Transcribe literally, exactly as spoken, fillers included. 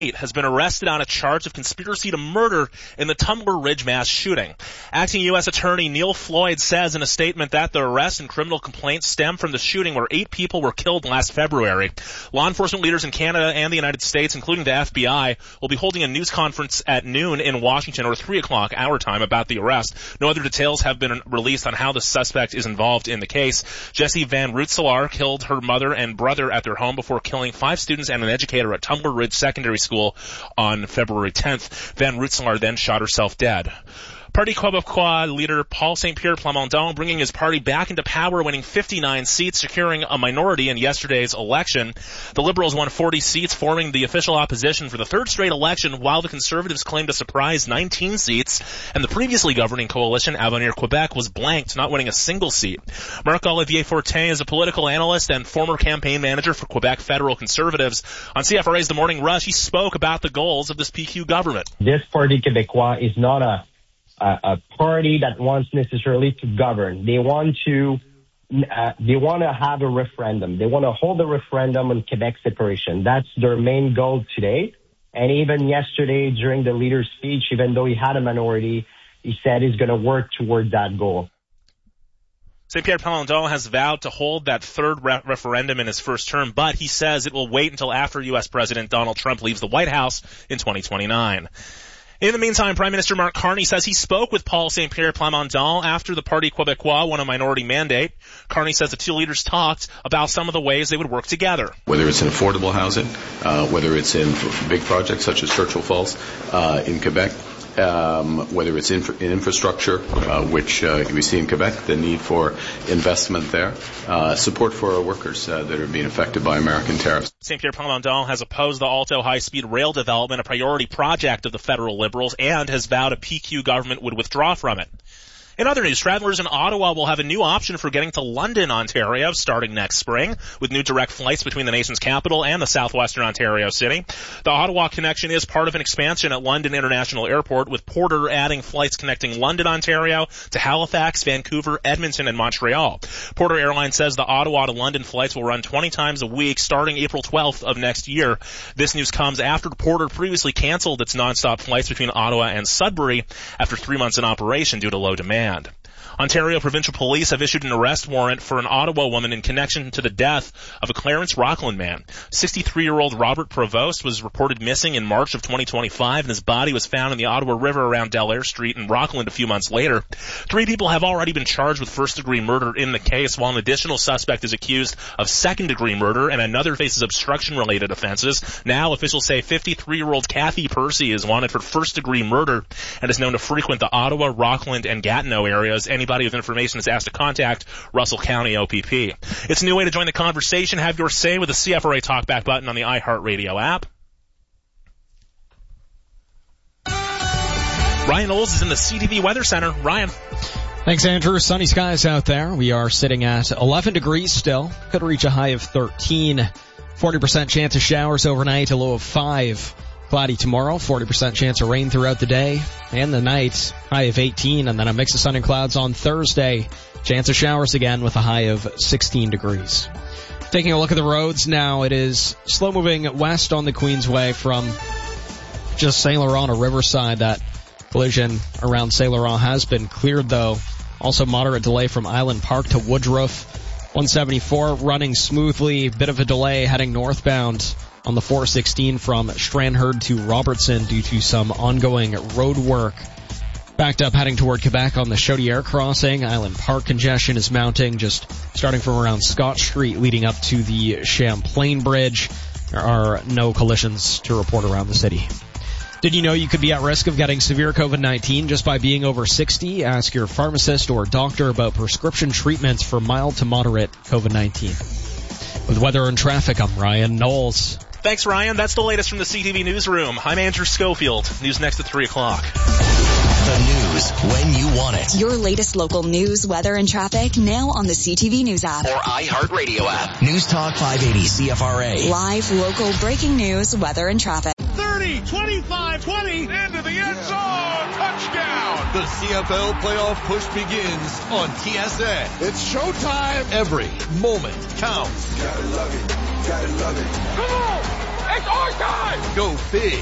has been arrested on a charge of conspiracy to murder in the Tumbler Ridge mass shooting. Acting U S Attorney Neil Floyd says in a statement that the arrest and criminal complaints stem from the shooting where eight people were killed last February. Law enforcement leaders in Canada and the United States, including the F B I, will be holding a news conference at noon in Washington, or three o'clock our time, about the arrest. No other details have been released on how the suspect is involved in the case. Jessie Van Rootselaar killed her mother and brother at their home before killing five students and an educator at Tumbler Ridge Secondary School on February tenth. Van Rootselaar then shot herself dead. Parti Québécois leader Paul Saint-Pierre Plamondon bringing his party back into power, winning fifty-nine seats, securing a minority in yesterday's election. The Liberals won forty seats, forming the official opposition for the third straight election, while the Conservatives claimed a surprise nineteen seats, and the previously governing coalition, Avenir Quebec, was blanked, not winning a single seat. Marc-Olivier Fortin is a political analyst and former campaign manager for Quebec Federal Conservatives. On C F R A's The Morning Rush, he spoke about the goals of this P Q government. This Parti Québécois is not a a party that wants necessarily to govern. They want to, uh, they want to have a referendum. They want to hold a referendum on Quebec separation. That's their main goal today. And even yesterday during the leader's speech, even though he had a minority, he said he's going to work toward that goal. Saint-Pierre Plamondon has vowed to hold that third re- referendum in his first term, but he says it will wait until after U S President Donald Trump leaves the White House in twenty twenty-nine. In the meantime, Prime Minister Mark Carney says he spoke with Paul Saint-Pierre Plamondon after the Parti Québécois won a minority mandate. Carney says the two leaders talked about some of the ways they would work together. Whether it's in affordable housing, uh, whether it's in big projects such as Churchill Falls uh, in Quebec, um, whether it's infra- in infrastructure, uh, which uh, we see in Quebec, the need for investment there, uh, support for our workers uh, that are being affected by American tariffs. Saint-Pierre Plamondon has opposed the Alto high-speed rail development, a priority project of the federal Liberals, and has vowed a P Q government would withdraw from it. In other news, travelers in Ottawa will have a new option for getting to London, Ontario, starting next spring, with new direct flights between the nation's capital and the southwestern Ontario city. The Ottawa connection is part of an expansion at London International Airport, with Porter adding flights connecting London, Ontario to Halifax, Vancouver, Edmonton, and Montreal. Porter Airlines says the Ottawa to London flights will run twenty times a week starting April twelfth of next year. This news comes after Porter previously canceled its nonstop flights between Ottawa and Sudbury after three months in operation due to low demand. Ontario Provincial Police have issued an arrest warrant for an Ottawa woman in connection to the death of a Clarence Rockland man. sixty-three-year-old Robert Provost was reported missing in March of twenty twenty-five, and his body was found in the Ottawa River around Delair Street in Rockland a few months later. Three people have already been charged with first-degree murder in the case, while an additional suspect is accused of second-degree murder, and another faces obstruction-related offenses. Now, officials say fifty-three-year-old Kathy Percy is wanted for first-degree murder and is known to frequent the Ottawa, Rockland, and Gatineau areas. Anybody with information is asked to contact Russell County O P P. It's a new way to join the conversation. Have your say with the C F R A Talkback button on the iHeartRadio app. Ryan Olds is in the C T V Weather Center. Ryan. Thanks, Andrew. Sunny skies out there. We are sitting at eleven degrees still. Could reach a high of thirteen. forty percent chance of showers overnight, a low of five. Cloudy tomorrow, forty percent chance of rain throughout the day and the night, high of eighteen, and then a mix of sun and clouds on Thursday. Chance of showers again with a high of sixteen degrees. Taking a look at the roads now, it is slow moving west on the Queensway from just Saint Laurent to Riverside. That collision around Saint Laurent has been cleared though. Also moderate delay from Island Park to Woodruff. one seventy-four running smoothly, bit of a delay heading northbound on the four sixteen from Stranherd to Robertson due to some ongoing road work. Backed up heading toward Quebec on the Chaudière crossing. Island Park congestion is mounting, just starting from around Scott Street leading up to the Champlain Bridge. There are no collisions to report around the city. Did you know you could be at risk of getting severe COVID nineteen just by being over sixty? Ask your pharmacist or doctor about prescription treatments for mild to moderate COVID nineteen. With weather and traffic, I'm Ryan Knowles. Thanks, Ryan. That's the latest from the C T V Newsroom. I'm Andrew Schofield. News next at three o'clock. The news when you want it. Your latest local news, weather, and traffic now on the C T V News app. Or iHeartRadio app. News Talk five eighty C F R A. Live, local, breaking news, weather, and traffic. thirty, twenty-five, twenty, into the end zone, touchdown. The C F L playoff push begins on T S N. It's showtime. Every moment counts. Gotta love it, gotta love it. Come on, It's our time! Go big